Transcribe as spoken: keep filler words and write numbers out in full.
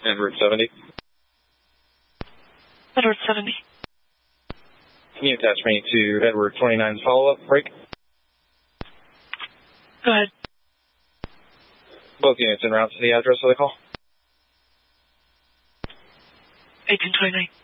Edward seventy. Edward seventy. Can you attach me to Edward twenty-nine's follow-up break? Go ahead. Both units en route to the address of the call. eighteen twenty-nine.